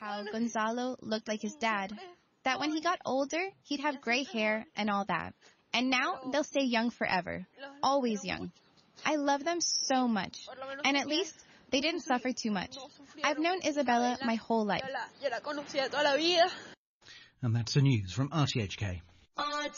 how Gonzalo looked like his dad. That when he got older, he'd have gray hair and all that. And now they'll stay young forever. Always young. I love them so much. And at least they didn't suffer too much. I've known Isabella my whole life. And that's the news from RTHK.